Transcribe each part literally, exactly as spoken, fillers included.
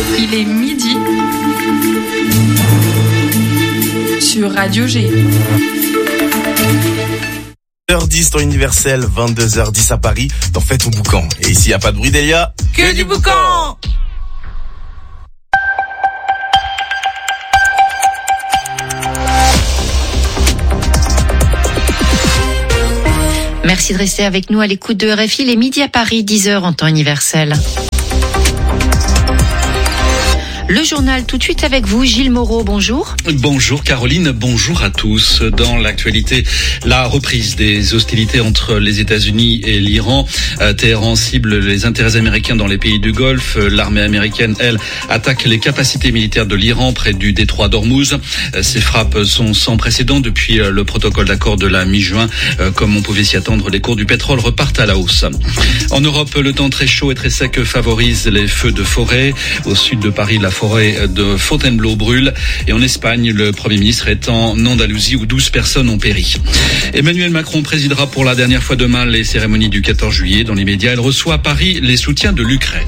Il est midi sur Radio G. vingt heures dix temps universel, vingt-deux heures dix à Paris, dans Fais ton boucan. Et ici, il n'y a pas de bruit, Delia. Que, que du boucan. Merci de rester avec nous à l'écoute de R F I, les midis à Paris, dix heures en temps universel. Le journal tout de suite avec vous, Gilles Moreau, bonjour. Bonjour Caroline, bonjour à tous. Dans l'actualité, la reprise des hostilités entre les États-Unis et l'Iran. Euh, Téhéran cible les intérêts américains dans les pays du Golfe. L'armée américaine, elle, attaque les capacités militaires de l'Iran près du détroit d'Ormuz. Euh, ces frappes sont sans précédent depuis euh, le protocole d'accord de la mi-juin. Euh, comme on pouvait s'y attendre, les cours du pétrole repartent à la hausse. En Europe, le temps très chaud et très sec favorise les feux de forêt. Au sud de Paris, la forêt de Fontainebleau brûle. Et en Espagne, le Premier ministre est en Andalousie où douze personnes ont péri. Emmanuel Macron présidera pour la dernière fois demain les cérémonies du quatorze juillet. Dans les médias, elle reçoit à Paris les soutiens de l'Ukraine.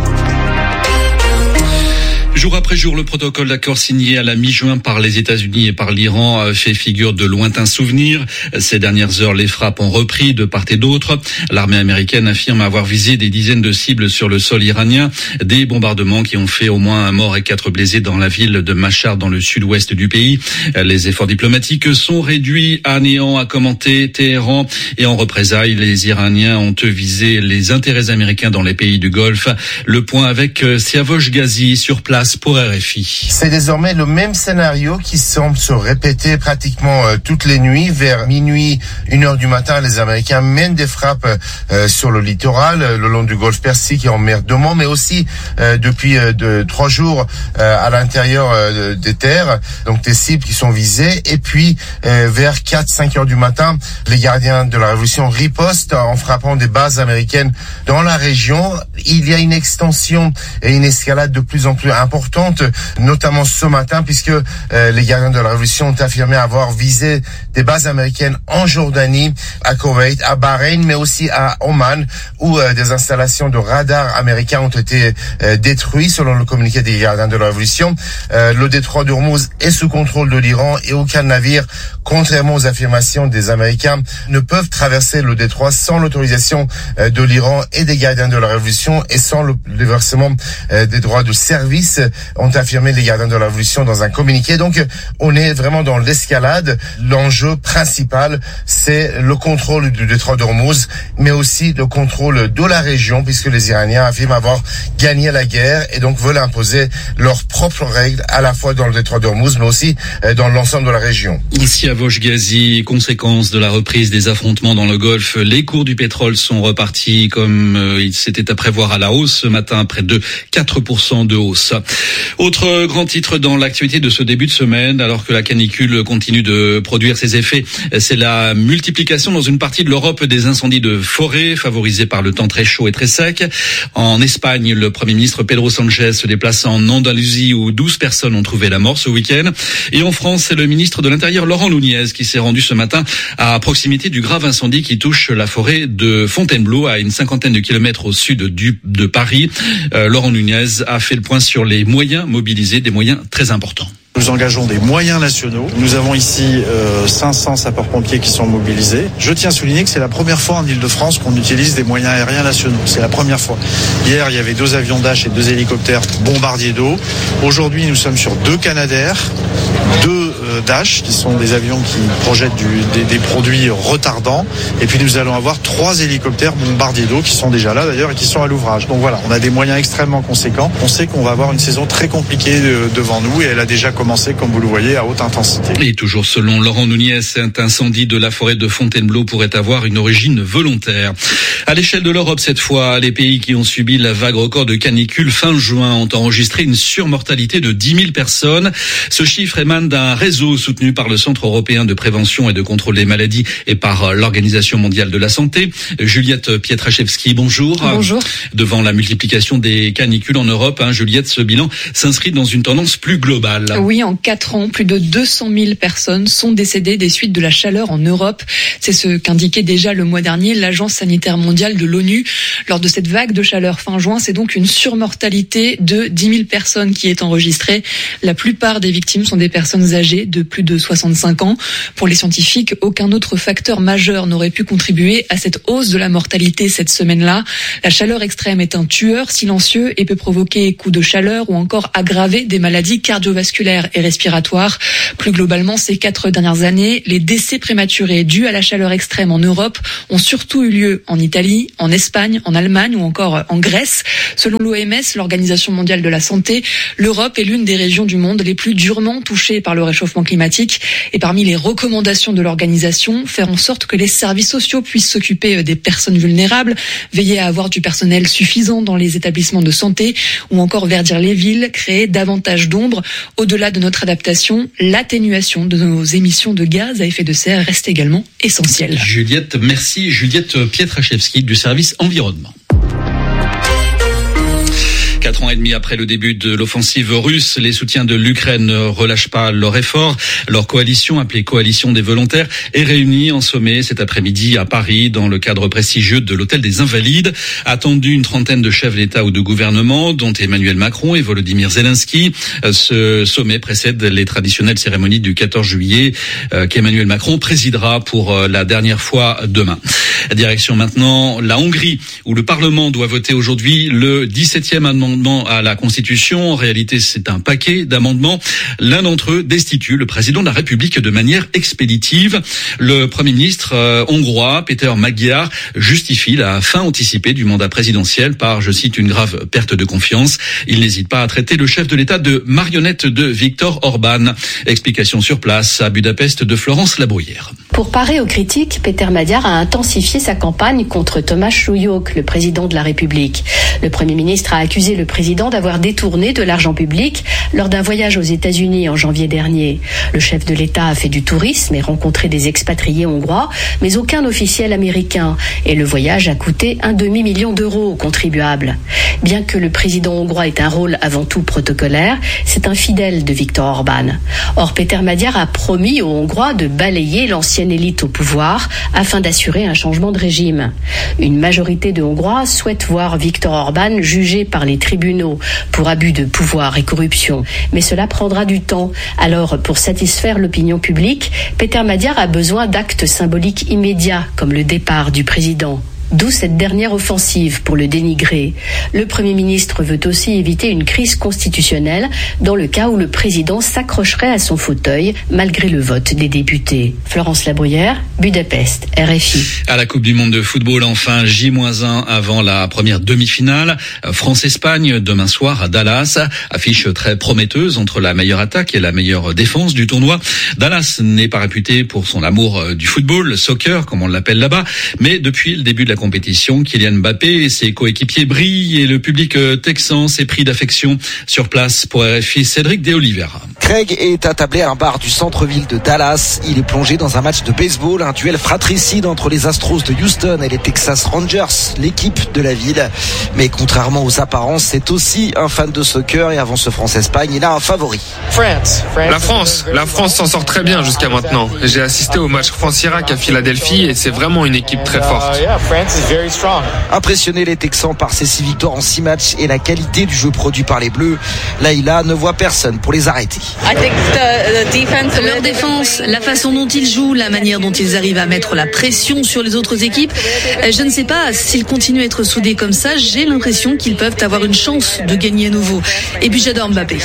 Jour après jour, le protocole d'accord signé à la mi-juin par les États-Unis et par l'Iran fait figure de lointains souvenirs. Ces dernières heures, les frappes ont repris de part et d'autre. L'armée américaine affirme avoir visé des dizaines de cibles sur le sol iranien. Des bombardements qui ont fait au moins un mort et quatre blessés dans la ville de Machhar, dans le sud-ouest du pays. Les efforts diplomatiques sont réduits à néant, a commenté Téhéran. Et en représailles, les Iraniens ont visé les intérêts américains dans les pays du Golfe. Le point avec Siavosh Ghazi sur place pour R F I. C'est désormais le même scénario qui semble se répéter pratiquement euh, toutes les nuits. Vers minuit, une heure du matin, les Américains mènent des frappes euh, sur le littoral, euh, le long du golfe Persique et en mer d'Oman, mais aussi euh, depuis euh, de, trois jours euh, à l'intérieur euh, des terres, donc des cibles qui sont visées. Et puis, euh, vers quatre cinq heures du matin, les gardiens de la Révolution ripostent en frappant des bases américaines dans la région. Il y a une extension et une escalade de plus en plus importante, notamment ce matin, puisque euh, les gardiens de la Révolution ont affirmé avoir visé des bases américaines en Jordanie, à Koweït, à Bahreïn, mais aussi à Oman, où euh, des installations de radars américains ont été euh, détruites, selon le communiqué des gardiens de la Révolution. Euh, le détroit d'Ormuz est sous contrôle de l'Iran et aucun navire, contrairement aux affirmations des Américains, ne peuvent traverser le détroit sans l'autorisation euh, de l'Iran et des gardiens de la Révolution et sans le, le versement euh, des droits de service, ont affirmé les gardiens de la Révolution dans un communiqué. Donc, on est vraiment dans l'escalade. L'enjeu principal, c'est le contrôle du détroit d'Ormuz, mais aussi le contrôle de la région, puisque les Iraniens affirment avoir gagné la guerre et donc veulent imposer leurs propres règles, à la fois dans le détroit d'Ormuz, mais aussi dans l'ensemble de la région. Siavosh Ghazi, conséquence de la reprise des affrontements dans le Golfe, les cours du pétrole sont repartis comme euh, il s'était à prévoir à la hausse ce matin, près de quatre pour cent de hausse. Autre grand titre dans l'actualité de ce début de semaine, alors que la canicule continue de produire ses effets, c'est la multiplication dans une partie de l'Europe des incendies de forêt, favorisés par le temps très chaud et très sec. En Espagne, le Premier ministre Pedro Sánchez se déplace en Andalousie où douze personnes ont trouvé la mort ce week-end. Et en France, c'est le ministre de l'Intérieur Laurent Nunez qui s'est rendu ce matin à proximité du grave incendie qui touche la forêt de Fontainebleau, à une cinquantaine de kilomètres au sud du, de Paris. Euh, Laurent Nunez a fait le point sur les moyens mobilisés, des moyens très importants. Nous engageons des moyens nationaux. Nous avons ici euh, cinq cents sapeurs-pompiers qui sont mobilisés. Je tiens à souligner que c'est la première fois en Île-de-France qu'on utilise des moyens aériens nationaux. C'est la première fois. Hier, il y avait deux avions Dash et deux hélicoptères bombardiers d'eau. Aujourd'hui, nous sommes sur deux Canadair, deux euh, Dash, qui sont des avions qui projettent du, des, des produits retardants. Et puis nous allons avoir trois hélicoptères bombardiers d'eau qui sont déjà là d'ailleurs et qui sont à l'ouvrage. Donc voilà, on a des moyens extrêmement conséquents. On sait qu'on va avoir une saison très compliquée de, devant nous et elle a déjà commencé. Commencé, comme vous le voyez, à haute intensité. Et toujours selon Laurent Nunez, cet incendie de la forêt de Fontainebleau pourrait avoir une origine volontaire. À l'échelle de l'Europe, cette fois, les pays qui ont subi la vague record de canicule fin juin ont enregistré une surmortalité de dix mille personnes. Ce chiffre émane d'un réseau soutenu par le Centre européen de prévention et de contrôle des maladies et par l'Organisation mondiale de la santé. Juliette Pietraszewski, bonjour. Bonjour. Devant la multiplication des canicules en Europe, hein, Juliette, ce bilan s'inscrit dans une tendance plus globale. Oui. Oui, en quatre ans, plus de deux cent mille personnes sont décédées des suites de la chaleur en Europe. C'est ce qu'indiquait déjà le mois dernier l'Agence sanitaire mondiale de l'ONU. Lors de cette vague de chaleur fin juin, c'est donc une surmortalité de dix mille personnes qui est enregistrée. La plupart des victimes sont des personnes âgées de plus de soixante-cinq ans. Pour les scientifiques, aucun autre facteur majeur n'aurait pu contribuer à cette hausse de la mortalité cette semaine-là. La chaleur extrême est un tueur silencieux et peut provoquer coups de chaleur ou encore aggraver des maladies cardiovasculaires et respiratoires. Plus globalement, ces quatre dernières années, les décès prématurés dus à la chaleur extrême en Europe ont surtout eu lieu en Italie, en Espagne, en Allemagne ou encore en Grèce. Selon l'O M S, l'Organisation mondiale de la santé, l'Europe est l'une des régions du monde les plus durement touchées par le réchauffement climatique. Et parmi les recommandations de l'organisation, faire en sorte que les services sociaux puissent s'occuper des personnes vulnérables, veiller à avoir du personnel suffisant dans les établissements de santé ou encore verdir les villes, créer davantage d'ombre. Au-delà de notre adaptation, l'atténuation de nos émissions de gaz à effet de serre reste également essentielle. Juliette, merci. Juliette Pietraszewski du service environnement. Quatre ans et demi après le début de l'offensive russe, les soutiens de l'Ukraine ne relâchent pas leur effort. Leur coalition, appelée Coalition des volontaires, est réunie en sommet cet après-midi à Paris dans le cadre prestigieux de l'Hôtel des Invalides. Attendu une trentaine de chefs d'État ou de gouvernement, dont Emmanuel Macron et Volodymyr Zelensky. Ce sommet précède les traditionnelles cérémonies du quatorze juillet euh, qu'Emmanuel Macron présidera pour euh, la dernière fois demain. Direction maintenant la Hongrie, où le Parlement doit voter aujourd'hui le dix-septième amendement à la Constitution. En réalité, c'est un paquet d'amendements. L'un d'entre eux destitue le président de la République de manière expéditive. Le Premier ministre euh, hongrois, Péter Magyar, justifie la fin anticipée du mandat présidentiel par, je cite, une grave perte de confiance. Il n'hésite pas à traiter le chef de l'État de marionnette de Viktor Orban. Explication sur place à Budapest de Florence Labruyère. Pour parer aux critiques, Péter Magyar a intensifié sa campagne contre Tomáš Súlyog, le président de la République. Le Premier ministre a accusé le président d'avoir détourné de l'argent public lors d'un voyage aux États-Unis en janvier dernier. Le chef de l'État a fait du tourisme et rencontré des expatriés hongrois, mais aucun officiel américain. Et le voyage a coûté un demi-million d'euros aux contribuables. Bien que le président hongrois ait un rôle avant tout protocolaire, c'est un fidèle de Viktor Orban. Or, Péter Magyar a promis aux Hongrois de balayer l'ancienne élite au pouvoir afin d'assurer un changement de régime. Une majorité de Hongrois souhaite voir Viktor Orban jugé par les tribunaux pour abus de pouvoir et corruption. Mais cela prendra du temps. Alors, pour satisfaire l'opinion publique, Péter Magyar a besoin d'actes symboliques immédiats, comme le départ du président. D'où cette dernière offensive pour le dénigrer. Le Premier ministre veut aussi éviter une crise constitutionnelle dans le cas où le président s'accrocherait à son fauteuil malgré le vote des députés. Florence Labruyère, Budapest, R F I. À la Coupe du Monde de football, enfin J moins un avant la première demi-finale. France-Espagne demain soir à Dallas. Affiche très prometteuse entre la meilleure attaque et la meilleure défense du tournoi. Dallas n'est pas réputé pour son amour du football, le soccer comme on l'appelle là-bas, mais depuis le début de la compétition, Kylian Mbappé et ses coéquipiers brillent et le public texan s'est pris d'affection. Sur place pour R F I, Cédric De Oliveira. Craig est attablé à un bar du centre-ville de Dallas. Il est plongé dans un match de baseball, un duel fratricide entre les Astros de Houston et les Texas Rangers, l'équipe de la ville. Mais contrairement aux apparences, c'est aussi un fan de soccer et avant ce France-Espagne, il a un favori. La France, la France s'en sort très bien jusqu'à maintenant. J'ai assisté au match France-Irak à Philadelphie et c'est vraiment une équipe très forte. Impressionner les Texans par ses six victoires en six matchs et la qualité du jeu produit par les Bleus, Laïla ne voit personne pour les arrêter. Leur défense, la façon dont ils jouent, la manière dont ils arrivent à mettre la pression sur les autres équipes, je ne sais pas, s'ils continuent à être soudés comme ça, j'ai l'impression qu'ils peuvent avoir une chance de gagner à nouveau. Et puis j'adore Mbappé.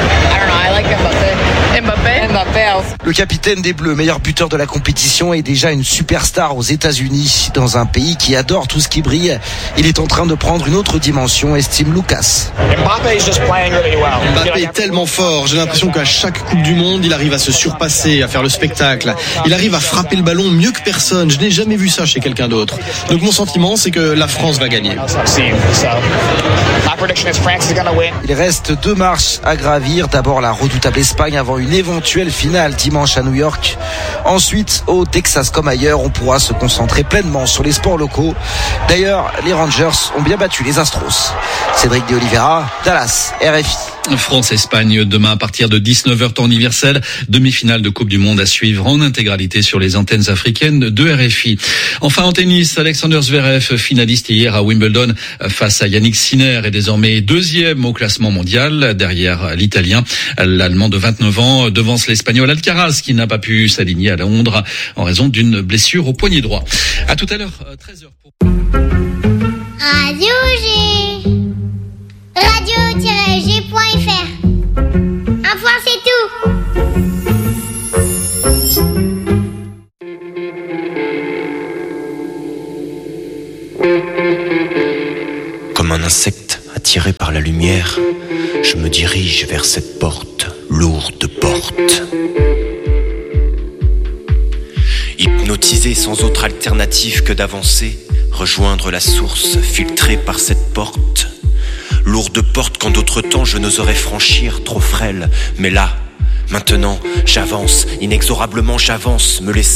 Le capitaine des Bleus, meilleur buteur de la compétition, est déjà une superstar aux États-Unis. Dans un pays qui adore tout ce qui brille, il est en train de prendre une autre dimension, estime Lucas. Mbappé est tellement fort, j'ai l'impression qu'à chaque Coupe du Monde, il arrive à se surpasser, à faire le spectacle. Il arrive à frapper le ballon mieux que personne. Je n'ai jamais vu ça chez quelqu'un d'autre. Donc mon sentiment, c'est que la France va gagner. Il reste deux marches à gravir. D'abord la redoutable Espagne avant une éventuelle finale dimanche à New York. Ensuite, au Texas comme ailleurs, on pourra se concentrer pleinement sur les sports locaux. D'ailleurs, les Rangers ont bien battu les Astros. Cédric De Oliveira, Dallas, R F I. France-Espagne demain à partir de dix-neuf heures temps universel. Demi-finale de Coupe du Monde à suivre en intégralité sur les antennes africaines de R F I. Enfin en tennis, Alexander Zverev, finaliste hier à Wimbledon face à Yannick Sinner, est désormais deuxième au classement mondial derrière l'Italien. L'Allemand de vingt-neuf ans devance l'Espagnol Alcaraz qui n'a pas pu s'aligner à Londres en raison d'une blessure au poignet droit. À tout à l'heure, treize heures. Pour... Radio G. radio tiret g point f r. Un point, c'est tout. Comme un insecte attiré par la lumière, je me dirige vers cette porte, lourde porte. Hypnotisé sans autre alternative que d'avancer, rejoindre la source filtrée par cette porte. Lourde porte qu'en d'autres temps je n'oserais franchir, trop frêle, mais là, maintenant, j'avance, inexorablement j'avance, me laissant